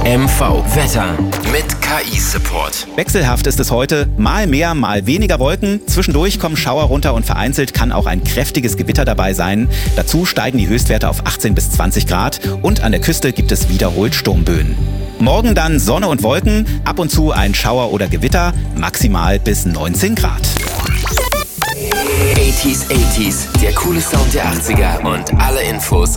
MV Wetter mit KI-Support. Wechselhaft ist es heute. Mal mehr, mal weniger Wolken. Zwischendurch kommen Schauer runter und vereinzelt kann auch ein kräftiges Gewitter dabei sein. Dazu steigen die Höchstwerte auf 18 bis 20 Grad und an der Küste gibt es wiederholt Sturmböen. Morgen dann Sonne und Wolken, ab und zu ein Schauer oder Gewitter, maximal bis 19 Grad. 80s, der coole Sound der 80er und alle Infos